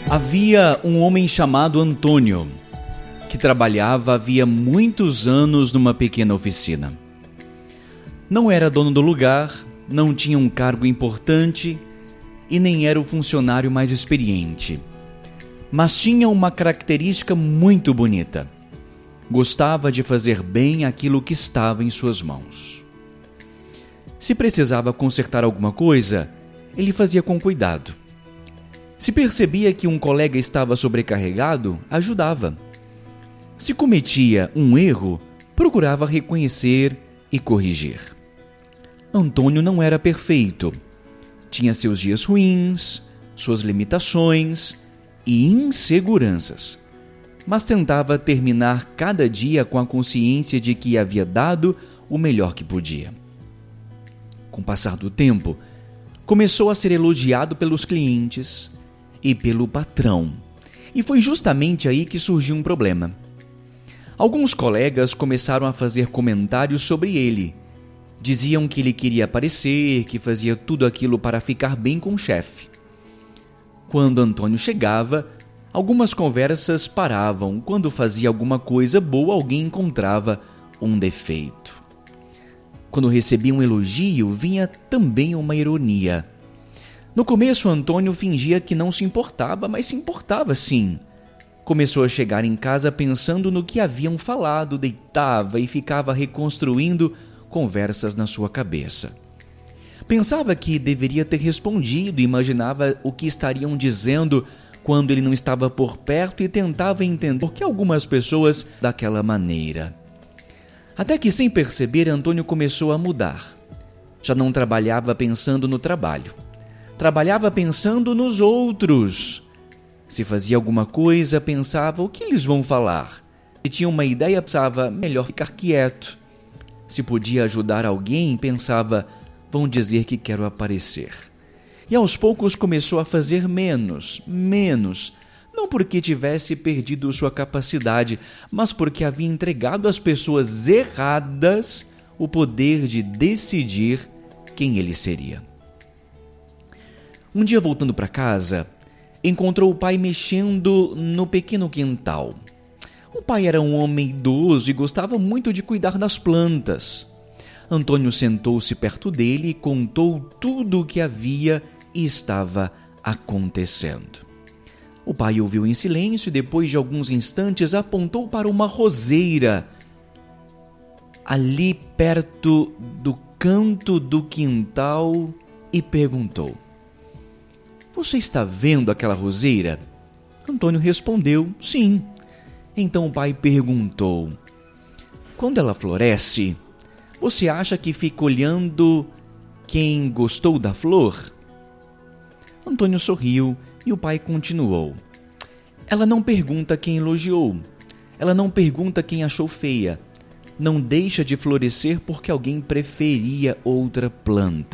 Havia um homem chamado Antônio, que trabalhava havia muitos anos numa pequena oficina. Não era dono do lugar, não tinha um cargo importante e nem era o funcionário mais experiente. Mas tinha uma característica muito bonita. Gostava de fazer bem aquilo que estava em suas mãos. Se precisava consertar alguma coisa, ele fazia com cuidado. Se percebia que um colega estava sobrecarregado, ajudava. Se cometia um erro, procurava reconhecer e corrigir. Antônio não era perfeito. Tinha seus dias ruins, suas limitações e inseguranças. Mas tentava terminar cada dia com a consciência de que havia dado o melhor que podia. Com o passar do tempo, começou a ser elogiado pelos clientes e pelo patrão. E foi justamente aí que surgiu um problema. Alguns colegas começaram a fazer comentários sobre ele. Diziam que ele queria aparecer, que fazia tudo aquilo para ficar bem com o chefe. Quando Antônio chegava, algumas conversas paravam. Quando fazia alguma coisa boa, alguém encontrava um defeito. Quando recebia um elogio, vinha também uma ironia. No começo, Antônio fingia que não se importava, mas se importava sim. Começou a chegar em casa pensando no que haviam falado, deitava e ficava reconstruindo conversas na sua cabeça. Pensava que deveria ter respondido, imaginava o que estariam dizendo quando ele não estava por perto e tentava entender por que algumas pessoas daquela maneira. Até que, sem perceber, Antônio começou a mudar. Já não trabalhava pensando no trabalho. Trabalhava pensando nos outros. Se fazia alguma coisa, pensava, o que eles vão falar? Se tinha uma ideia, pensava, melhor ficar quieto. Se podia ajudar alguém, pensava, vão dizer que quero aparecer. E aos poucos começou a fazer menos. Não porque tivesse perdido sua capacidade, mas porque havia entregado às pessoas erradas o poder de decidir quem ele seria. Um dia, voltando para casa, encontrou o pai mexendo no pequeno quintal. O pai era um homem idoso e gostava muito de cuidar das plantas. Antônio sentou-se perto dele e contou tudo o que havia e estava acontecendo. O pai ouviu em silêncio e, depois de alguns instantes, apontou para uma roseira ali perto do canto do quintal e perguntou: "Você está vendo aquela roseira?" Antônio respondeu: "Sim." Então o pai perguntou: "Quando ela floresce, você acha que fica olhando quem gostou da flor?" Antônio sorriu e o pai continuou: "Ela não pergunta quem elogiou. Ela não pergunta quem achou feia. Não deixa de florescer porque alguém preferia outra planta."